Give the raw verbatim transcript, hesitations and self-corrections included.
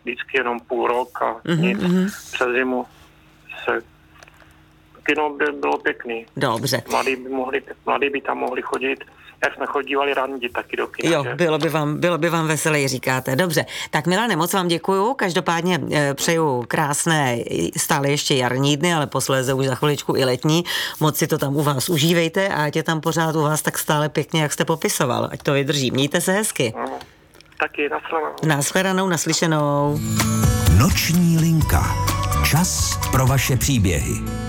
vždycky jenom půl rok a mm-hmm. nic. Přes zimu se kino by bylo pěkný. Dobře. Mladí by, mohli, mladí by tam mohli chodit. Jak jsme chodívali randi taky do kina. Jo, bylo by vám, bylo by vám veselý, říkáte. Dobře. Tak Milane, moc vám děkuju. Každopádně e, přeju krásné, stále ještě jarní dny, ale posléze už za chviličku i letní. Moc si to tam u vás užívejte a ať je tam pořád u vás tak stále pěkně, jak jste popisoval. Ať to vydrží. Mějte se hezky. No, taky, nashledanou. Nashledanou, naslyšenou. Noční linka. Čas pro vaše příběhy.